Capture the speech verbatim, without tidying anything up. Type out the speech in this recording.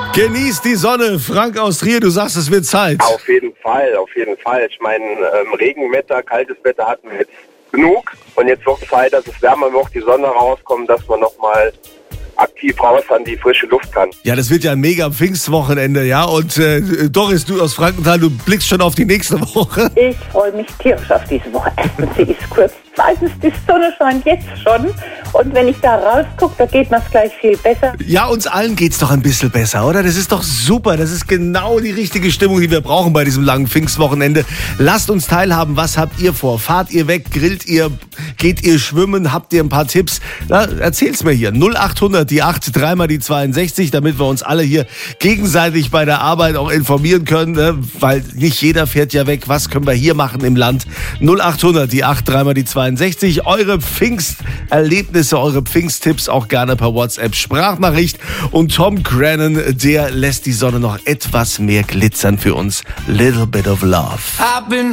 Genießt die Sonne. Frank aus Trier, du sagst, es wird Zeit. Auf jeden Fall, auf jeden Fall. Ich meine, ähm, Regenwetter, kaltes Wetter hatten wir jetzt genug. Und jetzt wird Zeit, dass es wärmer wird, die Sonne rauskommt, dass man nochmal aktiv raus an die frische Luft kann. Ja, das wird ja ein mega Pfingstwochenende, ja. Und äh, Doris, du aus Frankenthal, du blickst schon auf die nächste Woche. Ich freue mich tierisch auf diese Woche. Erstens, sie ist kurz. Zweitens, die Sonne scheint jetzt schon. Und wenn ich da rausgucke, da geht mir's gleich viel besser. Ja, uns allen geht's doch ein bisschen besser, oder? Das ist doch super. Das ist genau die richtige Stimmung, die wir brauchen bei diesem langen Pfingstwochenende. Lasst uns teilhaben. Was habt ihr vor? Fahrt ihr weg? Grillt ihr? Geht ihr schwimmen? Habt ihr ein paar Tipps? Na, erzähl's mir hier. null acht hundert, die acht, dreimal die zweiundsechzig, damit wir uns alle hier gegenseitig bei der Arbeit auch informieren können, ne? Weil nicht jeder fährt ja weg. Was können wir hier machen im Land? null acht hundert, die acht, dreimal die zweiundsechzig. Eure Pfingsterlebnisse, eure Pfingsttipps auch gerne per WhatsApp-Sprachnachricht. Und Tom Grennan, der lässt die Sonne noch etwas mehr glitzern für uns. Little bit of love.